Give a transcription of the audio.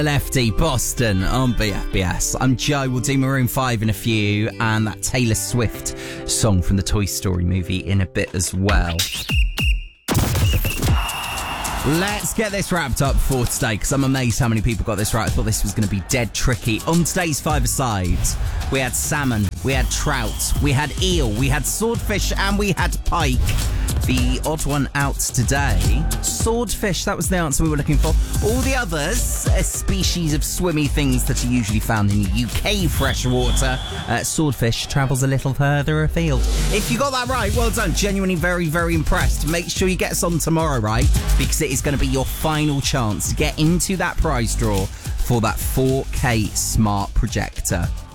Lefty Boston on BFBS. I'm Joe. We'll do Maroon 5 in a few, and that Taylor Swift song from the Toy Story movie in a bit as well. Let's get this wrapped up for today, because I'm amazed how many people got this right. I thought this was going to be dead tricky. On today's five-a-side, we had salmon, we had trout, we had eel, we had swordfish, and we had pike. The odd one out today, swordfish, that was the answer we were looking for. All the others, a species of swimmy things that are usually found in UK freshwater. Swordfish travels a little further afield. If you got that right, well done. Genuinely very, very impressed. Make sure you get us on tomorrow, right? Because it is going to be your final chance to get into that prize draw for that 4K smart projector.